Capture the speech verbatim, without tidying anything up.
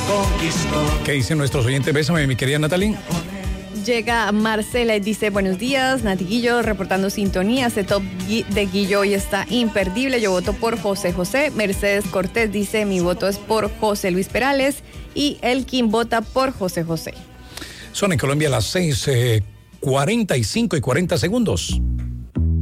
¿Qué dicen nuestros oyentes? Bésame, mi querida Natalie. Llega Marcela y dice, buenos días, Nati Guillo, reportando sintonía. Este top de Guillo hoy está imperdible. Yo voto por José José. Mercedes Cortés dice, mi voto es por José Luis Perales. Y Elkin vota por José José. Son en Colombia las seis, eh, cuarenta y cinco y cuarenta segundos.